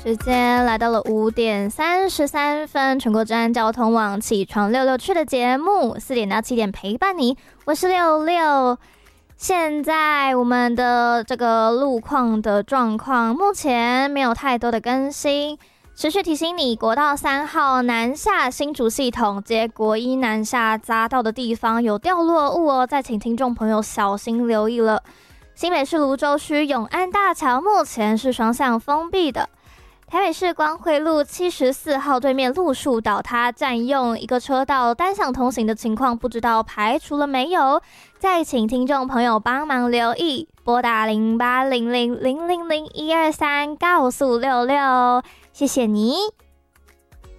时间来到了5:33，全国治安交通网起床66去的节目，4点到7点陪伴你，我是66。现在我们的这个路况的状况，目前没有太多的更新。持续提醒你，国道3号南下新竹系统接国一南下匝道的地方有掉落物哦，再请听众朋友小心留意了。新北市芦洲区永安大桥目前是双向封闭的。台北市光惠路74号对面路树倒塌，占用一个车道，单向通行的情况不知道排除了没有？再请听众朋友帮忙留意，拨打0800000123告诉66，谢谢你。